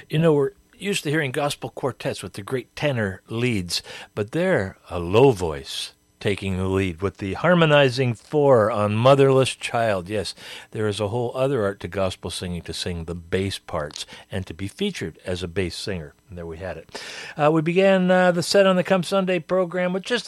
You know, we're used to hearing gospel quartets with the great tenor leads, but they're a low voice taking the lead with the harmonizing four on Motherless Child. Yes, there is a whole other art to gospel singing, to sing the bass parts and to be featured as a bass singer. And there we had it. We began the set on the Come Sunday program with just